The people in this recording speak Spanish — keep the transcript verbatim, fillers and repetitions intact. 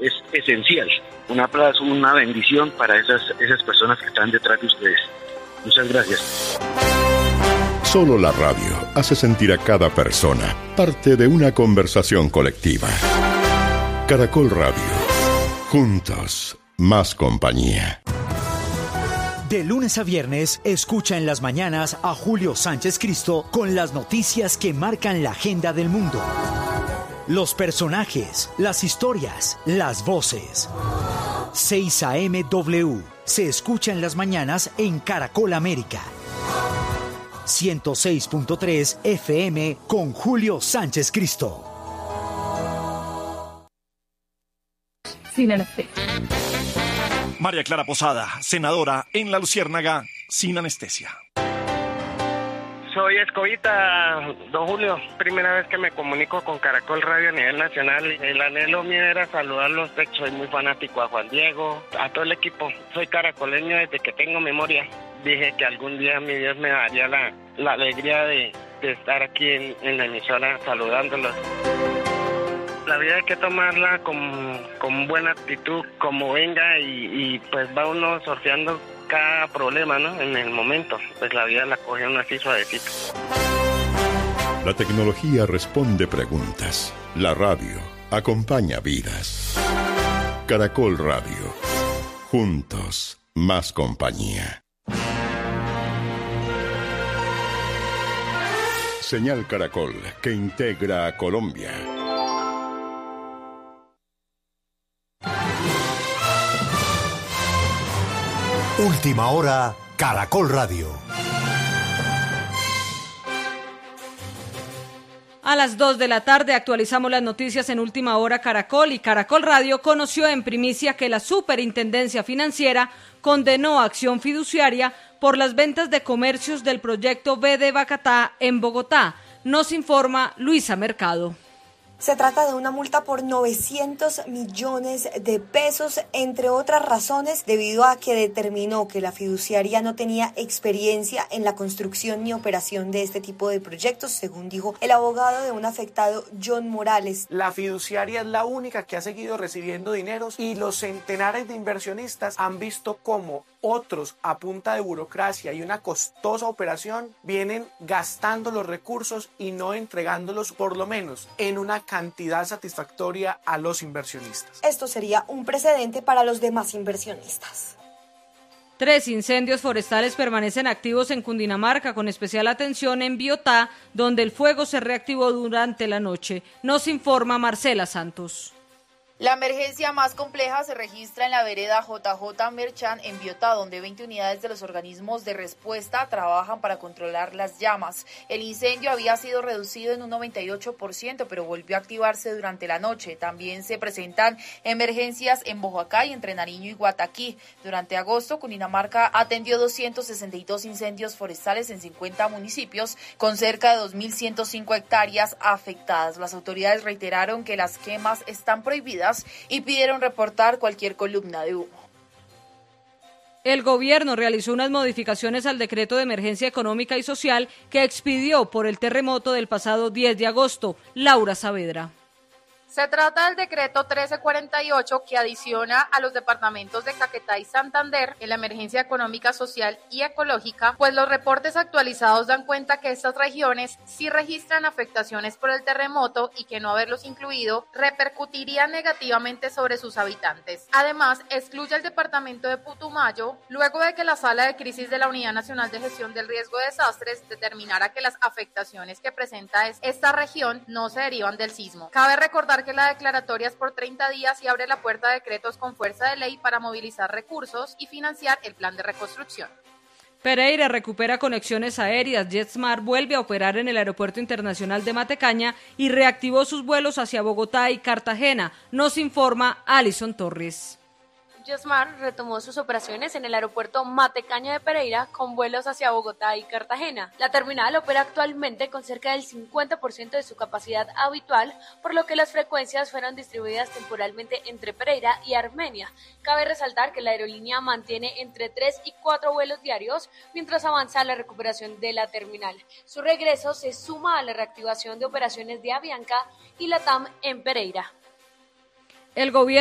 es esencial, un aplauso, una bendición para esas, esas personas que están detrás de ustedes. Muchas gracias. Solo la radio hace sentir a cada persona parte de una conversación colectiva. Caracol Radio. Juntos, más compañía. De lunes a viernes, escucha en las mañanas a Julio Sánchez Cristo con las noticias que marcan la agenda del mundo. Los personajes, las historias, las voces. seis A M W se escucha en las mañanas en Caracol América. ciento seis punto tres F M con Julio Sánchez Cristo. Sin anestesia. María Clara Posada, senadora en La Luciérnaga, sin anestesia. Soy Escobita, don Julio. Primera vez que me comunico con Caracol Radio a nivel nacional. El anhelo mío era saludarlos. Soy muy fanático a Juan Diego, a todo el equipo. Soy caracoleño desde que tengo memoria. Dije que algún día mi Dios me daría la, la alegría de, de estar aquí en, en la emisora saludándolos. La vida hay que tomarla con, con buena actitud, como venga, y, y pues va uno sorteando cada problema, ¿no? En el momento, pues la vida la coge uno así suavecito. La tecnología responde preguntas. La radio acompaña vidas. Caracol Radio. Juntos, más compañía. Señal Caracol, que integra a Colombia. Última hora, Caracol Radio. A las dos de la tarde actualizamos las noticias en Última Hora Caracol, y Caracol Radio conoció en primicia que la Superintendencia Financiera condenó a Acción Fiduciaria por las ventas de comercios del proyecto B de Bacatá en Bogotá. Nos informa Luisa Mercado. Se trata de una multa por novecientos millones de pesos, entre otras razones, debido a que determinó que la fiduciaria no tenía experiencia en la construcción ni operación de este tipo de proyectos, según dijo el abogado de un afectado, John Morales. La fiduciaria es la única que ha seguido recibiendo dineros, y los centenares de inversionistas han visto cómo otros, a punta de burocracia y una costosa operación, vienen gastando los recursos y no entregándolos, por lo menos en una cantidad satisfactoria, a los inversionistas. Esto sería un precedente para los demás inversionistas. Tres incendios forestales permanecen activos en Cundinamarca, con especial atención en Biotá, donde el fuego se reactivó durante la noche. Nos informa Marcela Santos. La emergencia más compleja se registra en la vereda J J Merchán en Biotá, donde veinte unidades de los organismos de respuesta trabajan para controlar las llamas. El incendio había sido reducido en un noventa y ocho por ciento, pero volvió a activarse durante la noche. También se presentan emergencias en Boyacá y entre Nariño y Guataquí. Durante agosto, Cundinamarca atendió doscientos sesenta y dos incendios forestales en cincuenta municipios, con cerca de dos mil ciento cinco hectáreas afectadas. Las autoridades reiteraron que las quemas están prohibidas y pidieron reportar cualquier columna de humo. El gobierno realizó unas modificaciones al decreto de emergencia económica y social que expidió por el terremoto del pasado diez de agosto. Laura Saavedra. Se trata del decreto trece cuarenta y ocho, que adiciona a los departamentos de Caquetá y Santander en la emergencia económica, social y ecológica, pues los reportes actualizados dan cuenta que estas regiones sí registran afectaciones por el terremoto y que no haberlos incluido repercutiría negativamente sobre sus habitantes. Además, excluye al departamento de Putumayo, luego de que la Sala de Crisis de la Unidad Nacional de Gestión del Riesgo de Desastres determinara que las afectaciones que presenta esta región no se derivan del sismo. Cabe recordar que la declaratoria es por treinta días y abre la puerta a decretos con fuerza de ley para movilizar recursos y financiar el plan de reconstrucción. Pereira recupera conexiones aéreas. JetSmart vuelve a operar en el Aeropuerto Internacional de Matecaña y reactivó sus vuelos hacia Bogotá y Cartagena. Nos informa Alison Torres. JetSmart retomó sus operaciones en el aeropuerto Matecaña de Pereira con vuelos hacia Bogotá y Cartagena. La terminal opera actualmente con cerca del cincuenta por ciento de su capacidad habitual, por lo que las frecuencias fueron distribuidas temporalmente entre Pereira y Armenia. Cabe resaltar que la aerolínea mantiene entre tres y cuatro vuelos diarios mientras avanza la recuperación de la terminal. Su regreso se suma a la reactivación de operaciones de Avianca y LATAM en Pereira. El gobierno